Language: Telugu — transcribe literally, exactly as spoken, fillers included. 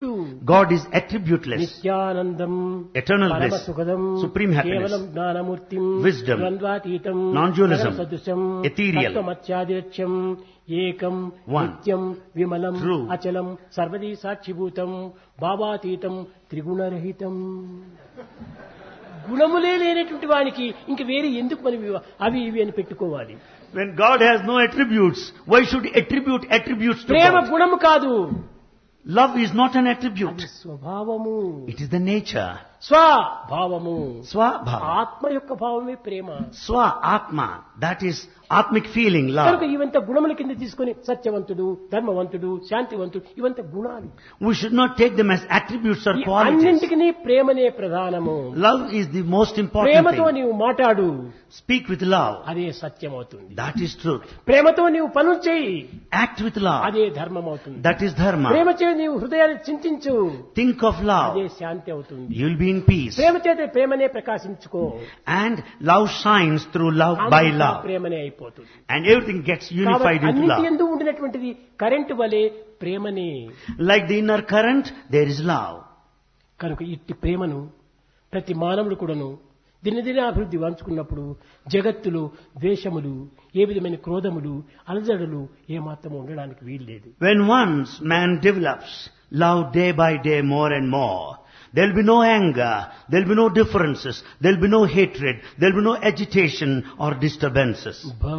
God is attributeless, Nityanandam eternal పరమ bliss, సుఖదం supreme happiness, కేవలం జ్ఞానమూర్తిం wisdom, ద్వంద్వాతీతం non-dualism, సదృశం ethereal, తత్వమత్యాదిరక్ష్యం ఏకం one, నిత్యం విమలం true, అచలం సర్వదీ సాక్షిభూతం భావాతీతం త్రిగుణరహితం. గుణములే లేనటువంటి వానికి ఇంక వేరే ఎందుకు మనం ఇవి- అవి ఇవి అని పెట్టుకోవాలి? when God has no attributes, why should he attribute attributes to Prema God? గుణము కాదు, Love is not an అది attribute, స్వభావము, it is the nature. స్వభావము. Swabhava, ఆత్మ యొక్క భావమే ప్రేమ. Swa Atma, that is Atmic feeling, కనుక love. ఇవంతా గుణముల కింద తీసుకొని సత్యవంతుడు, ధర్మవంతుడు, శాంతివంతుడు ఇవంతా గుణాలు. We should not take them as attributes or ఈ qualities. అన్నింటికి ప్రేమనే ప్రధానము. Love is the most important ప్రేమతో thing. నీవు మాట్లాడు, Speak with love, అదే సత్యం అవుతుంది. that is truth. ప్రేమతో నీవు పనులు చేయి, Act with love, అదే ధర్మం అవుతుంది. that is dharma. ప్రేమ చే నీవు హృదయాన్ని చింతించు, Think of అదే love, శాంతి అవుతుంది. you will be in peace. ప్రేమ చేత ప్రేమనే ప్రకాశించుకో, And love shines through love by అంతా love. ప్రేమనే అయిపోతుంది. And everything gets unified కాబట్టి into అన్నింటి love. యందు ఉండినటువంటిది కరెంటు వలె ప్రేమనే. Like the inner current, there is love. కనుక ఇట్టి ప్రేమను ప్రతి మానవుడు కూడాను దినదిన అభివృద్ధి వంచుకున్నప్పుడు జగత్తులో ద్వేషములు, ఏ విధమైన క్రోధములు, అలజడులు ఏమాత్రం ఉండడానికి వీల్లేదు. When once man develops love day by day more and more, there will be no anger, there will be no differences, there will be no hatred, there will be no agitation or disturbances.